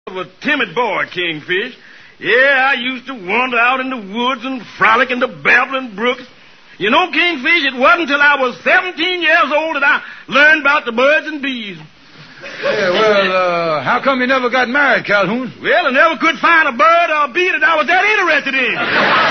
was a timid boy, Kingfish. Yeah, I used to wander out in the woods and frolic in the babbling brooks. You know, Kingfish, it wasn't until I was 17 years old that I learned about the birds and bees. Yeah, well, how come you never got married, Calhoun? Well, I never could find a bird or a bee that I was that interested in.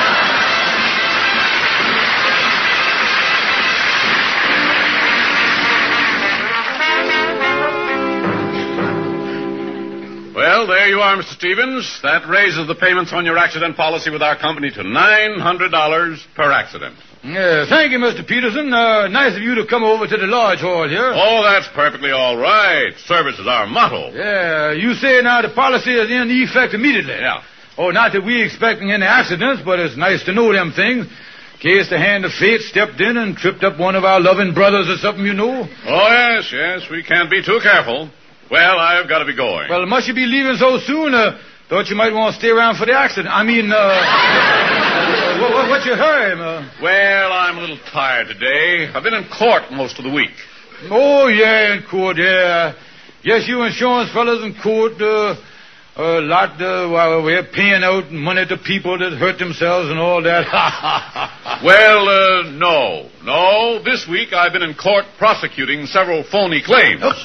Well, there you are, Mr. Stevens. That raises the payments on your accident policy with our company to $900 per accident. Yeah, thank you, Mr. Peterson. Nice of you to come over to the lodge hall here. Oh, that's perfectly all right. Service is our motto. Yeah, you say now the policy is in effect immediately. Yeah. Oh, not that we expecting any accidents, but it's nice to know them things. In case the hand of fate stepped in and tripped up one of our loving brothers or something, you know. Oh, yes, we can't be too careful. Well, I've got to be going. Well, must you be leaving so soon? Thought you might want to stay around for the accident. I mean, what's your hurry, Well, I'm a little tired today. I've been in court most of the week. Oh, yeah, in court, yeah. Yes, you insurance fellas in court, a lot, while we're paying out money to people that hurt themselves and all that. Well, no. This week I've been in court prosecuting several phony claims. Oops,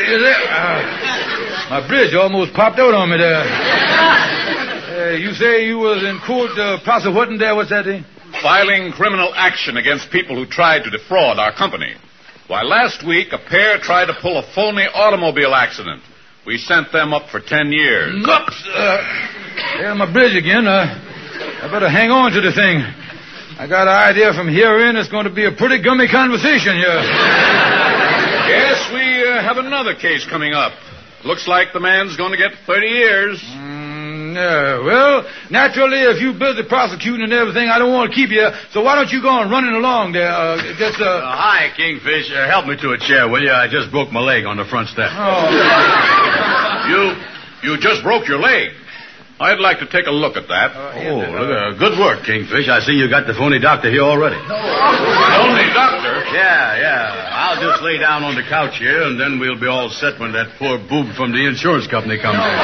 my bridge almost popped out on me there. You say you was in court prosecuting there, what's that thing? Filing criminal action against people who tried to defraud our company. Why, last week a pair tried to pull a phony automobile accident. We sent them up for 10 years. Oops! There's my bridge again. I better hang on to the thing. I got an idea from here in it's going to be a pretty gummy conversation here. Yes, we have another case coming up. Looks like the man's going to get 30 years. Yeah, well, naturally, if you're busy prosecuting and everything, I don't want to keep you. So why don't you go on running along there? Hi, Kingfish. Help me to a chair, will you? I just broke my leg on the front step. Oh. You just broke your leg. I'd like to take a look at that. Good work, Kingfish. I see you got the phony doctor here already. Phony doctor? Yeah. I'll just lay down on the couch here, and then we'll be all set when that poor boob from the insurance company comes in.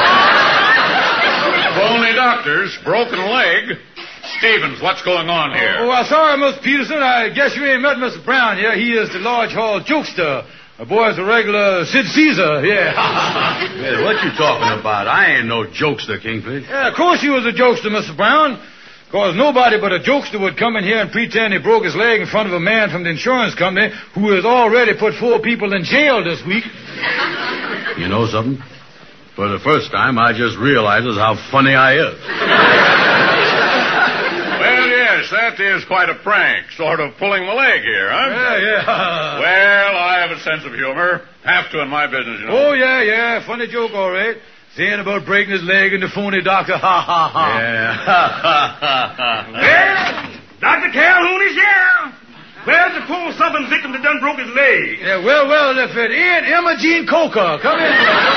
Phony doctors, broken leg. Stevens, what's going on here? Oh, I'm sorry, Mr. Peterson. I guess you ain't met Mr. Brown here. He is the Lodge Hall jokester. The boy's a regular Sid Caesar, yeah. Well, what you talking about? I ain't no jokester, Kingfish. Yeah, of course he was a jokester, Mr. Brown. Because nobody but a jokester would come in here and pretend he broke his leg in front of a man from the insurance company who has already put 4 people in jail this week. You know something? For the first time, I just realizes how funny I is. Well, yes, that is quite a prank. Sort of pulling my leg here, huh? Yeah. Well, I have a sense of humor. Have to in my business, you know. Oh, yeah. Funny joke, all right. Saying about breaking his leg and the phony doctor. Ha. Yeah. Well, Dr. Calhoun is here. Where's the poor suffering victim that done broke his leg? Yeah, well, if it ain't Emma Jean Coker. Come in.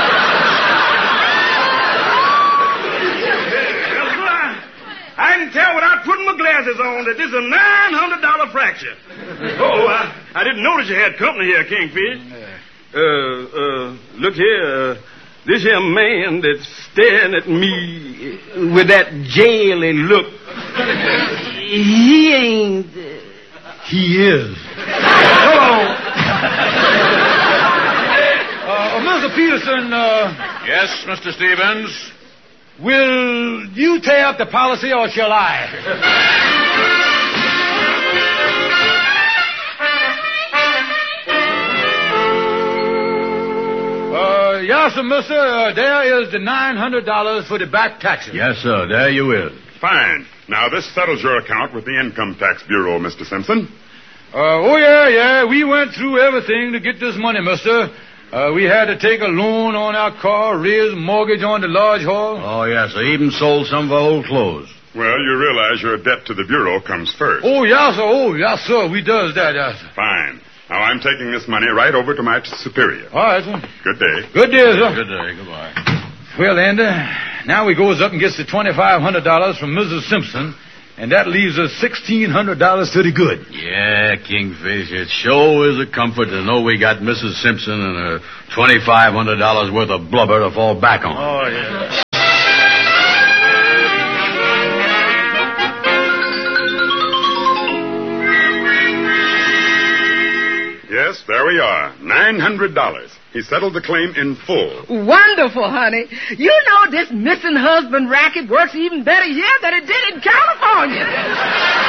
I can tell without putting my glasses on that this is a $900 fracture. Oh, I didn't notice you had company here, Kingfish. Look here. This here man that's staring at me with that jaily look, he ain't... He is. Mr. Peterson, Yes, Mr. Stevens? will you tear up the policy or shall I? Yes, sir, mister. There is the $900 for the back taxes. Yes, sir. There you is. Fine. Now, this settles your account with the Income Tax Bureau, Mr. Simpson. Yeah. We went through everything to get this money, mister. We had to take a loan on our car, raise a mortgage on the Lodge Hall. Oh, yes, sir. Even sold some of our old clothes. Well, you realize your debt to the Bureau comes first. Oh, yes, sir. We does that, yes, sir. Fine. Now, I'm taking this money right over to my superior. All right, sir. Good day. Good day, sir. Good day. Goodbye. Well, Andy, now we goes up and gets the $2,500 from Mrs. Simpson, and that leaves us $1,600 to the good. Yeah, Kingfish, it sure is a comfort to know we got Mrs. Simpson and her $2,500 worth of blubber to fall back on. Oh, yeah. we are. $900. He settled the claim in full. Wonderful, honey. You know this missing husband racket works even better here than it did in California.